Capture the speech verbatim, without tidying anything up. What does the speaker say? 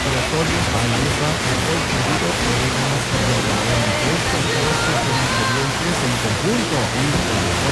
respiratorio, ayuda al cultivo de orégano y hierbabuena. Estos pasos son ingredientes en conjunto y el mejor